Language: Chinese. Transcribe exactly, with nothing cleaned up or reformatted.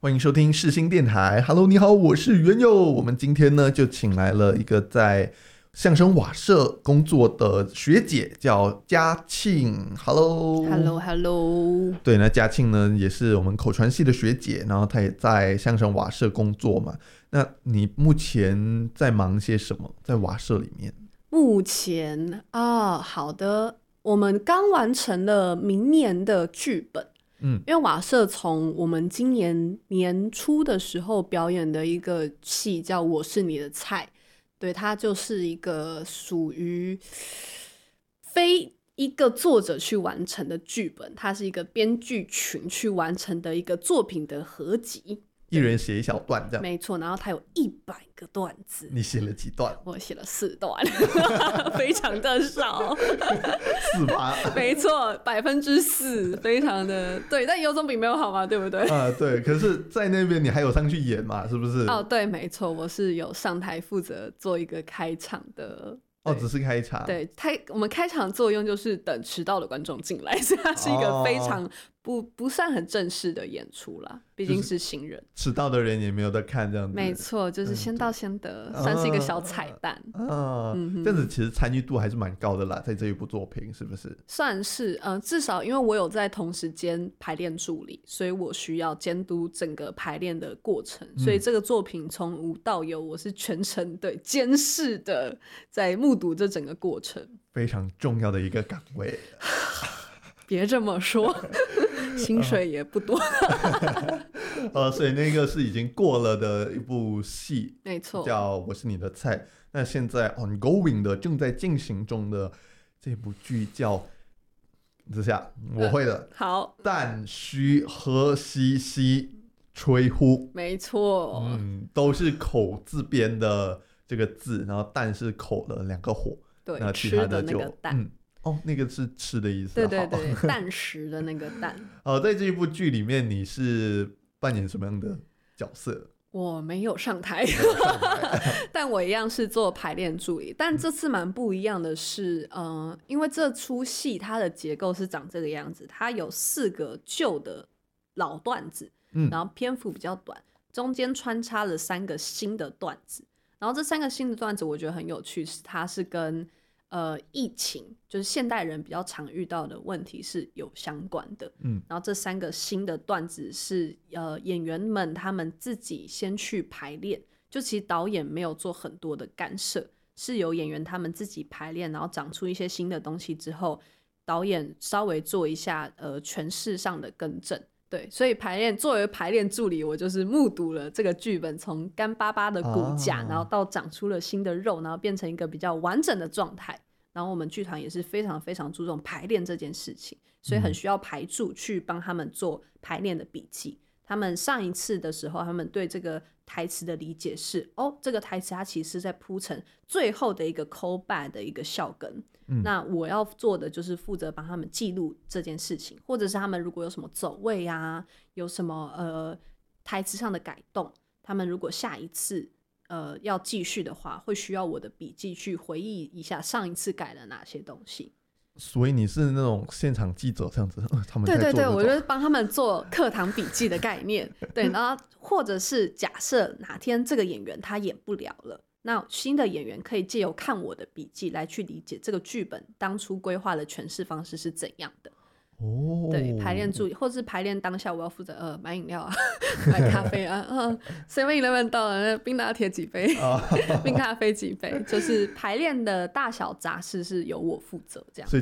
欢迎收听世新电台 Hello 你好，我是元佑。我们今天呢就请来了一个在相声瓦舍工作的学姐，叫嘉庆。 Hello Hello Hello。 对，那嘉庆呢也是我们口传系的学姐，然后她也在相声瓦舍工作嘛。那你目前在忙些什么在瓦舍里面？ 目前啊，好的，我们刚完成了明年的剧本。嗯，因为瓦舍从我们今年年初的时候表演的一个戏叫《我是你的菜》，对，它就是一个属于非一个作者去完成的剧本，它是一个编剧群去完成的一个作品的合集， 一人写一小段这样。 没错，然后它有一百个段子。 你写了几段？ 我写了四段非常的少四八没错，百分之四，非常的对，但有总比没有好嘛，对不对？ 啊，对。可是在那边你还有上去演嘛，是不是？ 哦，对，没错，我是有上台负责做一个开场的。 哦，只是开场。 对，开我们开场的作用就是等迟到的观众进来，所以它是一个非常不、哦、不算很正式的演出啦，毕竟是新人， 迟到的人也没有得看这样子。 没错，就是先到先得，嗯、算是一个小彩蛋。 啊，嗯、这样子其实参与度还是蛮高的啦，在这一部作品是不是？ 算是，呃，至少因为我有在同时间排练助理，所以我需要监督整个排练的过程，所以这个作品从无到有，我是全程对监视的，在目睹这整个过程， 非常重要的一个岗位。 别这么说，薪水也不多。 呃，所以那个是已经过了的一部戏， 没错， 叫《我是你的菜》。那现在 ongoing 的正在进行中的这部剧叫，等下我会的，呃、 好， 旦须喝西西吹呼。 没错， 嗯，都是口字边的这个字，然后旦是口的两个火， 对， 那其他的就吃的那个蛋。 嗯哦，那个是吃的意思。 对对对，蛋食的那个蛋。 哦，在这一部剧里面，你是扮演什么样的角色？ 我没有上台，但我一样是做排练助理。但这次蛮不一样的是，呃，因为这出戏它的结构是长这个样子，它有四个旧的老段子，嗯、然后篇幅比较短，中间穿插了三个新的段子。然后这三个新的段子，我觉得很有趣，是它是跟呃，疫情就是现代人比较常遇到的问题是有相关的，嗯，然后这三个新的段子是呃演员们他们自己先去排练，就其实导演没有做很多的干涉，是由演员他们自己排练，然后长出一些新的东西之后，导演稍微做一下呃诠释上的更正。对，所以排练作为排练助理，我就是目睹了这个剧本从干巴巴的骨架、啊、然后到长出了新的肉，然后变成一个比较完整的状态。然后我们剧团也是非常非常注重排练这件事情，所以很需要排助去帮他们做排练的笔记。他们上一次的时候，他们对这个台词的理解是，哦，这个台词它其实是在铺成最后的一个 callback 的一个笑梗、嗯、那我要做的就是负责帮他们记录这件事情，或者是他们如果有什么走位啊，有什么呃台词上的改动，他们如果下一次呃要继续的话，会需要我的笔记去回忆一下上一次改了哪些东西。 所以你是那种现场记者这样子，他们在做对对对，我就是帮他们做课堂笔记的概念。对，然后或者是假设哪天这个演员他演不了了，那新的演员可以借由看我的笔记来去理解这个剧本当初规划的诠释方式是怎样的。哦，对，排练助理或是排练当下，我要负责呃买饮料啊，买咖啡啊，嗯 seven eleven 到了，冰拿铁几杯，冰咖啡几杯，就是排练的大小杂事是由我负责这样。